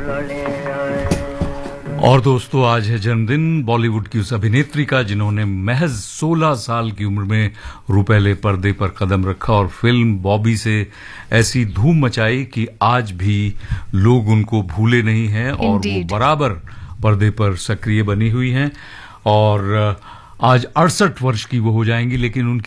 और दोस्तों, आज है जन्मदिन बॉलीवुड की उस अभिनेत्री का जिन्होंने महज 16 साल की उम्र में रुपहले पर्दे पर कदम रखा और फिल्म बॉबी से ऐसी धूम मचाई कि आज भी लोग उनको भूले नहीं हैं और वो बराबर पर्दे पर सक्रिय बनी हुई हैं। और आज 68 वर्ष की वो हो जाएंगी, लेकिन उनकी